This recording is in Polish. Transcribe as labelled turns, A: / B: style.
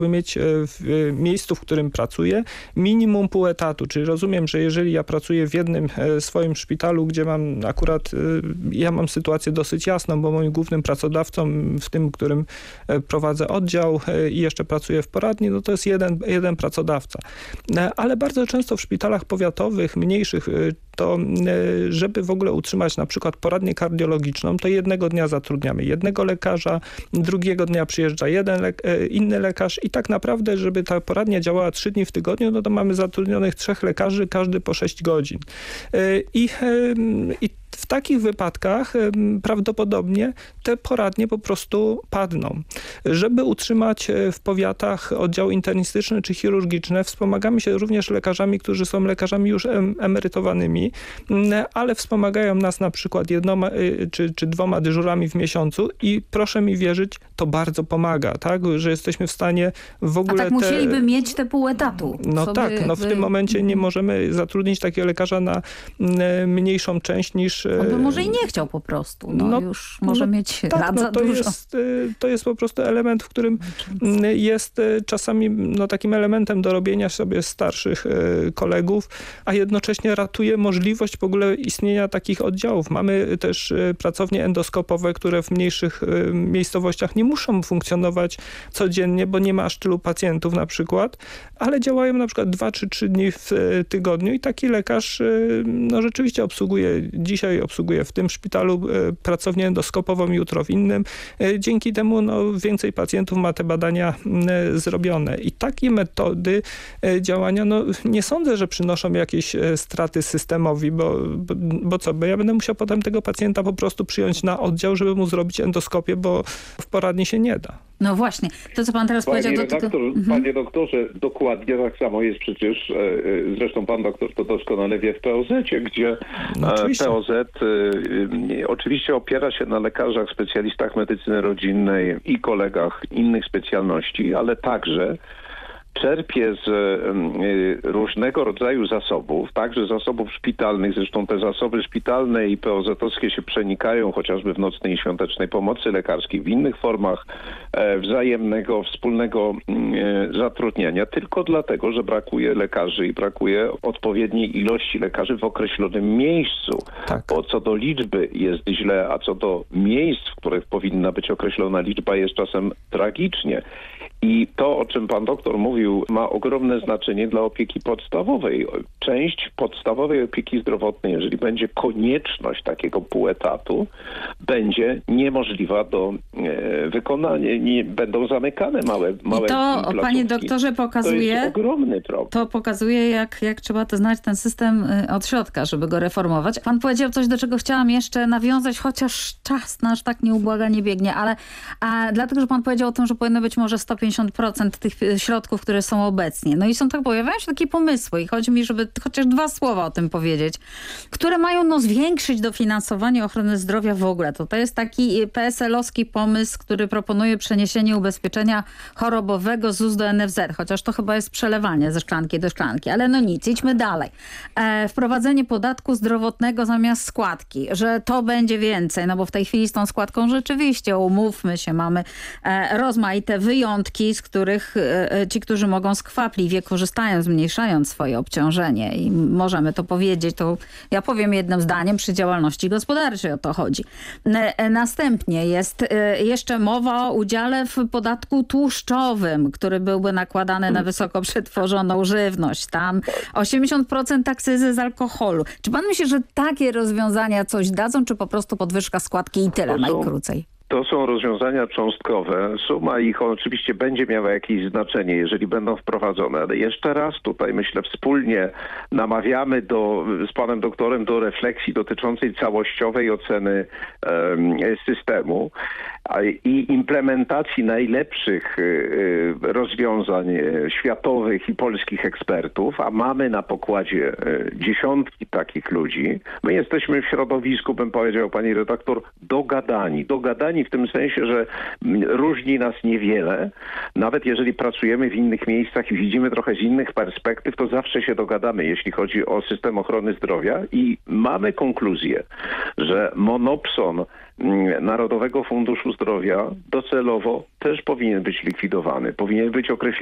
A: by mieć w miejscu, w którym pracuję, minimum pół etatu. Czyli rozumiem, że jeżeli ja pracuję w jednym swoim szpitalu, gdzie mam akurat, ja mam sytuację dosyć jasną, bo moim głównym pracodawcą w tym, którym prowadzę oddział i jeszcze pracuję w poradni, no to jest jeden pracodawca. Ale bardzo często w szpitalach powiatowych, mniejszych, to żeby w ogóle utrzymać na przykład poradnię kardiologiczną, to jednego dnia zatrudniamy jednego lekarza, drugiego dnia przyjeżdża inny lekarz i tak naprawdę, żeby ta poradnia działała 3 dni w tygodniu, no to mamy zatrudnionych 3 lekarzy, każdy po 6 godzin. I w takich wypadkach prawdopodobnie te poradnie po prostu padną. Żeby utrzymać w powiatach oddział internistyczny czy chirurgiczny, wspomagamy się również lekarzami, którzy są lekarzami już emerytowanymi, ale wspomagają nas na przykład 1 czy 2 dyżurami w miesiącu i proszę mi wierzyć, to bardzo pomaga, tak? Że jesteśmy w stanie w ogóle...
B: A tak musieliby mieć te pół etatu.
A: No tak, w tym momencie nie możemy zatrudnić takiego lekarza na mniejszą część niż...
B: On by może i nie chciał po prostu. Już może mieć lat za dużo.
A: To jest po prostu element, w którym jest czasami takim elementem do robienia sobie starszych kolegów, a jednocześnie ratuje możliwość w ogóle istnienia takich oddziałów. Mamy też pracownie endoskopowe, które w mniejszych miejscowościach nie muszą funkcjonować codziennie, bo nie ma aż tylu pacjentów na przykład, ale działają na przykład 2 czy 3 dni w tygodniu i taki lekarz rzeczywiście dzisiaj obsługuje w tym szpitalu pracownię endoskopową, jutro w innym. Dzięki temu więcej pacjentów ma te badania zrobione. I takie metody działania, nie sądzę, że przynoszą jakieś straty systemowi, bo ja będę musiał potem tego pacjenta po prostu przyjąć na oddział, żeby mu zrobić endoskopię, bo w poradni się nie da.
B: No właśnie, to co pan teraz powiedział...
C: Panie doktorze, dokładnie tak samo jest przecież, zresztą pan doktor to doskonale wie, w POZ-cie, gdzie POZ oczywiście opiera się na lekarzach, specjalistach medycyny rodzinnej i kolegach innych specjalności, ale także czerpie z różnego rodzaju zasobów, także zasobów szpitalnych. Zresztą te zasoby szpitalne i POZ-owskie się przenikają chociażby w nocnej i świątecznej pomocy lekarskiej, w innych formach wzajemnego, wspólnego zatrudniania, tylko dlatego, że brakuje lekarzy i brakuje odpowiedniej ilości lekarzy w określonym miejscu. Tak. Bo co do liczby jest źle, a co do miejsc, w których powinna być określona liczba, jest czasem tragicznie. I to, o czym pan doktor mówił, ma ogromne znaczenie dla opieki podstawowej. Część podstawowej opieki zdrowotnej, jeżeli będzie konieczność takiego pół etatu, będzie niemożliwa do wykonania. Będą zamykane małe
B: I to,
C: placówki.
B: Panie doktorze, pokazuje...
C: To jest ogromny problem.
B: To pokazuje, jak trzeba to znać ten system od środka, żeby go reformować. Pan powiedział coś, do czego chciałam jeszcze nawiązać, chociaż czas nasz tak nieubłaganie biegnie, ale dlatego, że pan powiedział o tym, że powinno być może 150% tych środków, które są obecnie. No i pojawiają się takie pomysły i chodzi mi, żeby chociaż 2 słowa o tym powiedzieć, które mają zwiększyć dofinansowanie ochrony zdrowia w ogóle. To jest taki PSL-owski pomysł, który proponuje przeniesienie ubezpieczenia chorobowego z ZUS do NFZ, chociaż to chyba jest przelewanie ze szklanki do szklanki, ale nic, idźmy dalej. Wprowadzenie podatku zdrowotnego zamiast składki, że to będzie więcej, bo w tej chwili z tą składką rzeczywiście, umówmy się, mamy rozmaite wyjątki, z których ci, którzy mogą skwapliwie korzystają, zmniejszając swoje obciążenie i możemy to powiedzieć, to ja powiem jednym zdaniem, przy działalności gospodarczej o to chodzi. Następnie jest jeszcze mowa o udziale w podatku tłuszczowym, który byłby nakładany na wysoko przetworzoną żywność. Tam 80% akcyzy z alkoholu. Czy pan myśli, że takie rozwiązania coś dadzą, czy po prostu podwyżka składki i tyle, najkrócej?
C: To są rozwiązania cząstkowe. Suma ich oczywiście będzie miała jakieś znaczenie, jeżeli będą wprowadzone. Ale jeszcze raz tutaj, myślę, wspólnie namawiamy z panem doktorem do refleksji dotyczącej całościowej oceny systemu i implementacji najlepszych rozwiązań światowych i polskich ekspertów, a mamy na pokładzie dziesiątki takich ludzi. My jesteśmy w środowisku, bym powiedział, pani redaktor, dogadani w tym sensie, że różni nas niewiele. Nawet jeżeli pracujemy w innych miejscach i widzimy trochę z innych perspektyw, to zawsze się dogadamy, jeśli chodzi o system ochrony zdrowia i mamy konkluzję, że monopson Narodowego Funduszu Zdrowia docelowo też powinien być likwidowany. Powinien być określony